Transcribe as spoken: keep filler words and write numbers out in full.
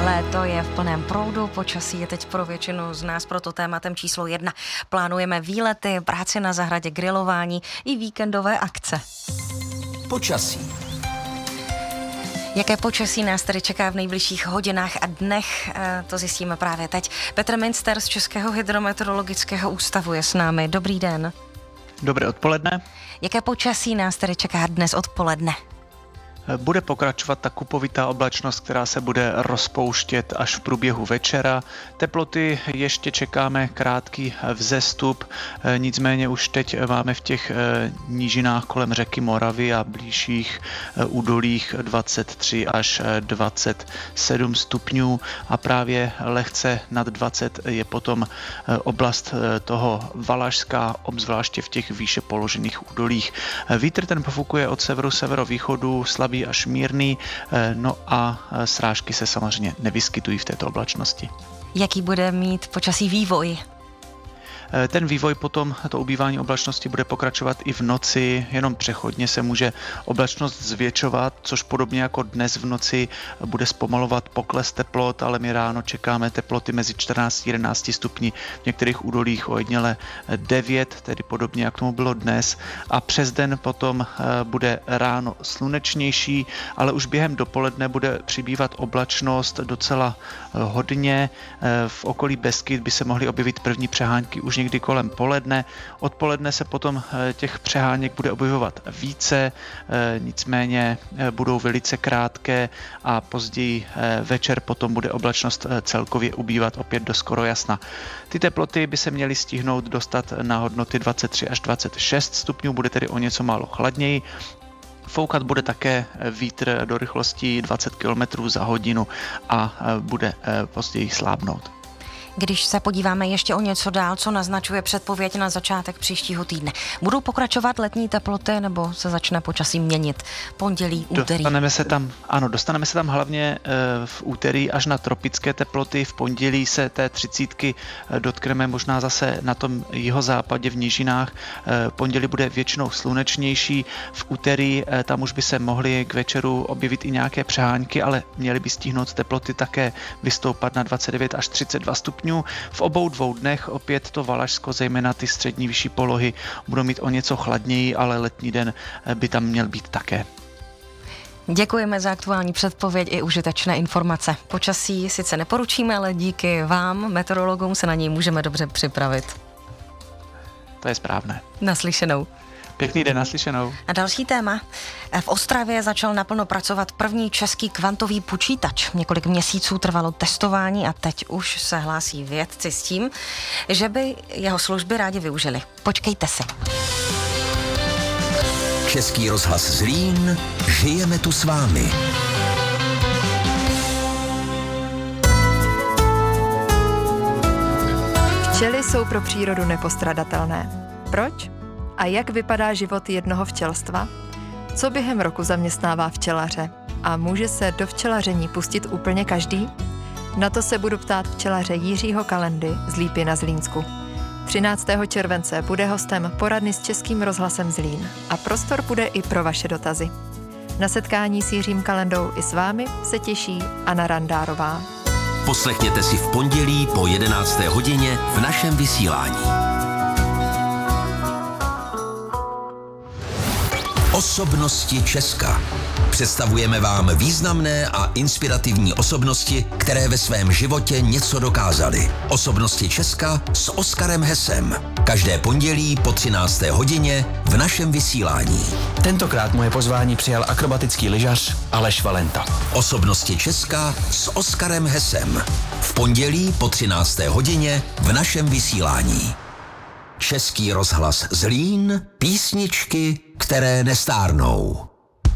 Léto je v plném proudu, počasí je teď pro většinu z nás proto tématem číslo jedna. Plánujeme výlety, práci na zahradě, grilování i víkendové akce. Počasí. Jaké počasí nás tedy čeká v nejbližších hodinách a dnech, to zjistíme právě teď. Petr Minster z Českého hydrometeorologického ústavu je s námi. Dobrý den. Dobré odpoledne. Jaké počasí nás tedy čeká dnes odpoledne? Bude pokračovat ta kupovitá oblačnost, která se bude rozpouštět až v průběhu večera. Teploty ještě čekáme krátký vzestup, nicméně už teď máme v těch nížinách kolem řeky Moravy a blížších údolích dvacet tři až dvacet sedm stupňů a právě lehce nad dvacet je potom oblast toho Valašska, obzvláště v těch výše položených údolích. Vítr ten pofukuje od severu severovýchodu, slabý až mírný, no a srážky se samozřejmě nevyskytují v této oblačnosti. Jaký bude mít počasí vývoj? Ten vývoj potom, to ubývání oblačnosti bude pokračovat i v noci, jenom přechodně se může oblačnost zvětšovat, což podobně jako dnes v noci bude zpomalovat pokles teplot, ale my ráno čekáme teploty mezi čtrnáct a jedenáct stupni, v některých údolích ojediněle devět, tedy podobně jak tomu bylo dnes, a přes den potom bude ráno slunečnější, ale už během dopoledne bude přibývat oblačnost docela hodně. V okolí Beskyd by se mohly objevit první přehánky už někdy kolem poledne. Odpoledne se potom těch přeháněk bude objevovat více, nicméně budou velice krátké a později večer potom bude oblačnost celkově ubývat opět do skoro jasna. Ty teploty by se měly stihnout dostat na hodnoty dvacet tři až dvacet šest stupňů, bude tedy o něco málo chladněji. Foukat bude také vítr do rychlosti dvacet kilometrů za hodinu a bude později slábnout. Když se podíváme ještě o něco dál, co naznačuje předpověď na začátek příštího týdne. Budou pokračovat letní teploty nebo se začne počasí měnit? Pondělí, úterý? Dostaneme se tam, ano, dostaneme se tam hlavně v úterý až na tropické teploty. V pondělí se té třicítky dotkneme možná zase na tom jihozápadě v nížinách. Pondělí bude většinou slunečnější. V úterý tam už by se mohly k večeru objevit i nějaké přehánky, ale měly by stihnout teploty také vystoupat na dvacet devět až třicet dva stupňů. V obou dvou dnech opět to Valašsko, zejména ty střední vyšší polohy, budou mít o něco chladněji, ale letní den by tam měl být také. Děkujeme za aktuální předpověď i užitečné informace. Počasí sice neporučíme, ale díky vám, meteorologům, se na něj můžeme dobře připravit. To je správné. Naslyšenou. Pěkný den, naslyšenou. A další téma. V Ostravě začal naplno pracovat první český kvantový počítač. Několik měsíců trvalo testování a teď už se hlásí vědci s tím, že by jeho služby rádi využili. Počkejte si. Český rozhlas Zlín, žijeme tu s vámi. Včely jsou pro přírodu nepostradatelné. Proč? A jak vypadá život jednoho včelstva? Co během roku zaměstnává včelaře? A může se do včelaření pustit úplně každý? Na to se budu ptát včelaře Jiřího Kalendy z Lípy na Zlínsku. třináctého července bude hostem poradny s Českým rozhlasem Zlín a prostor bude i pro vaše dotazy. Na setkání s Jiřím Kalendou i s vámi se těší Anna Randárová. Poslechněte si v pondělí po jedenácté hodině v našem vysílání. Osobnosti Česka. Představujeme vám významné a inspirativní osobnosti, které ve svém životě něco dokázaly. Osobnosti Česka s Oskarem Hesem. Každé pondělí po třinácté hodině v našem vysílání. Tentokrát moje pozvání přijal akrobatický lyžař Aleš Valenta. Osobnosti Česka s Oskarem Hesem. V pondělí po třinácté hodině v našem vysílání. Český rozhlas Zlín, písničky, které nestárnou.